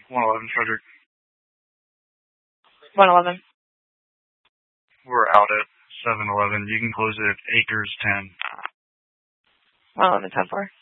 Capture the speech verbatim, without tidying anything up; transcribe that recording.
one eleven Frederick. one eleven. We're out at seven eleven. You can close it at Acres ten. one eleven ten four.